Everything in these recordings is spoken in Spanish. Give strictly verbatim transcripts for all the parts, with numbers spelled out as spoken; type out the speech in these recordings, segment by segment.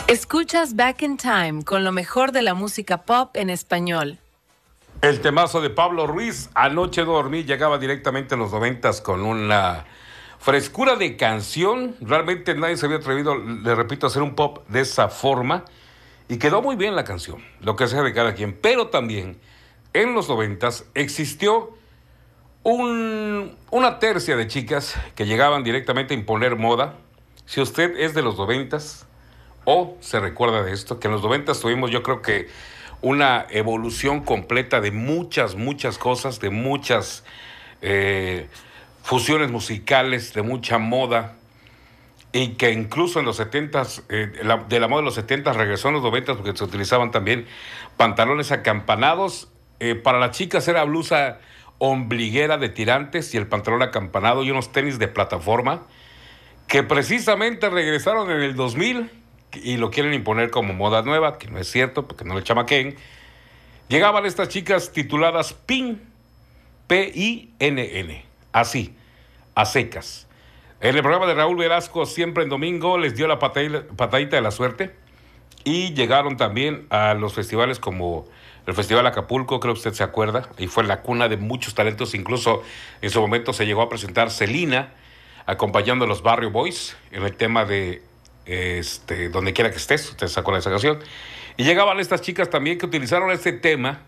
Escuchas Back in Time con lo mejor de la música pop en español. El temazo de Pablo Ruiz, Anoche dormí, llegaba directamente en los noventas con una frescura de canción. Realmente nadie se había atrevido, le repito, a hacer un pop de esa forma. Y quedó muy bien la canción, lo que sea de cada quien. Pero también, en los noventas, existió un, una tercia de chicas que llegaban directamente a imponer moda. Si usted es de los noventas o se recuerda de esto, que en los noventas tuvimos, yo creo que una evolución completa de muchas, muchas cosas, de muchas eh, fusiones musicales, de mucha moda, y que incluso en los setentas, eh, la, de la moda de los setentas regresó en los noventas porque se utilizaban también pantalones acampanados. Eh, para las chicas era blusa ombliguera de tirantes y el pantalón acampanado y unos tenis de plataforma que precisamente regresaron en el dos mil y lo quieren imponer como moda nueva, que no es cierto, porque no le chamaquen. Llegaban estas chicas tituladas PIN, P I N N, así, a secas. En el programa de Raúl Velasco, siempre en domingo, les dio la patadita de la suerte y llegaron también a los festivales como el Festival Acapulco, creo que usted se acuerda, y fue la cuna de muchos talentos. Incluso en su momento se llegó a presentar Selena, acompañando a los Barrio Boys en el tema de este, Donde quiera que estés, usted se acuerda de esa canción. Y llegaban estas chicas también que utilizaron este tema,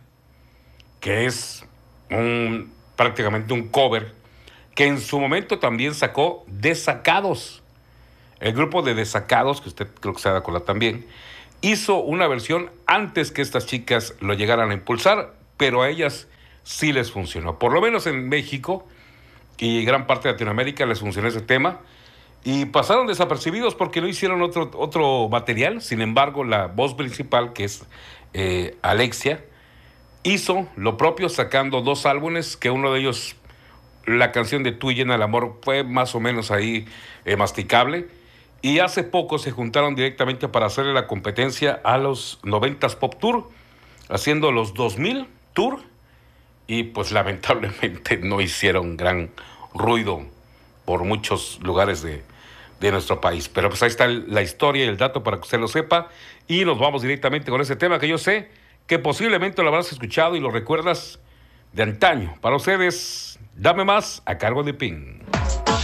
que es un, prácticamente un cover, que en su momento también sacó Desacados. El grupo de Desacados, que usted creo que se da a acordar también, hizo una versión antes que estas chicas lo llegaran a impulsar, pero a ellas sí les funcionó. Por lo menos en México y gran parte de Latinoamérica les funcionó ese tema y pasaron desapercibidos porque no hicieron otro, otro material. Sin embargo, la voz principal, que es eh, Alexia, hizo lo propio sacando dos álbumes, que uno de ellos, la canción de Tú y Llena el Amor, fue más o menos ahí eh, masticable. Y hace poco se juntaron directamente para hacerle la competencia a los noventas Pop Tour, haciendo los dos mil Tour, y pues lamentablemente no hicieron gran ruido por muchos lugares de, de nuestro país. Pero pues ahí está la historia y el dato para que usted lo sepa, y nos vamos directamente con ese tema que yo sé que posiblemente lo habrás escuchado y lo recuerdas de antaño. Para ustedes, Dame Más, a cargo de Pin.